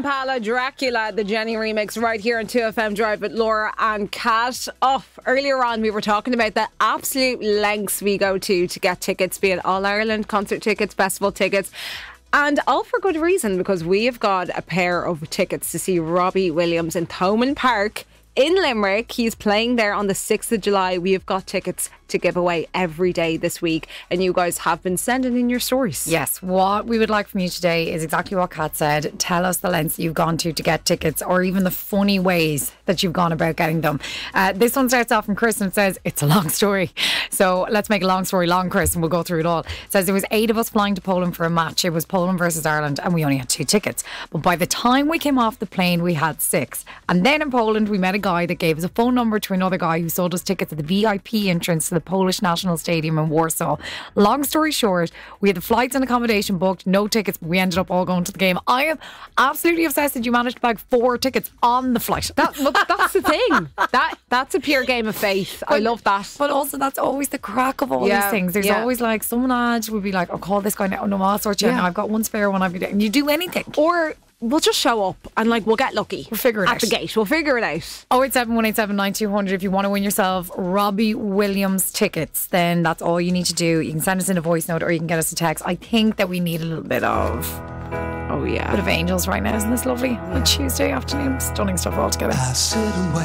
Impala, Dracula, the Jenny remix right here on 2FM Drive with Laura and Kat. Earlier on we were talking about the absolute lengths we go to get tickets, be it All Ireland concert tickets, festival tickets. And all for good reason, because we have got a pair of tickets to see Robbie Williams in Thomond Park in Limerick. He's playing there on the 6th of July. We have got tickets to give away every day this week, and you guys have been sending in your stories. Yes, what we would like from you today is exactly what Kat said. Tell us the lengths you've gone to get tickets, or even the funny ways that you've gone about getting them. This one starts off from Chris and says it's a long story, so let's make a long story long, Chris, and we'll go through it all. It says there was 8 of us flying to Poland for a match. It was Poland versus Ireland, and we only had 2 tickets, but by the time we came off the plane we had 6. And then in Poland we met a guy that gave us a phone number to another guy who sold us tickets at the VIP entrance to the Polish National Stadium in Warsaw. Long story short, we had the flights and accommodation booked, no tickets, but we ended up all going to the game. I am absolutely obsessed that you managed to bag 4 tickets on the flight. That's the thing. That's a pure game of faith. I love that. But also that's always the crack of all these things. There's always like some lad would be like, I'll call this guy now. No, I'll sort you out. Now I've got one spare one every day. And you do anything. Or we'll just show up and we'll get lucky. We'll figure it out. At the gate. We'll figure it out. 087 187 9200. If you want to win yourself Robbie Williams tickets, then that's all you need to do. You can send us in a voice note or you can get us a text. I think that we need a little bit of bit of Angels right now. Isn't this lovely? On a Tuesday afternoon. Stunning stuff altogether. I sit and wait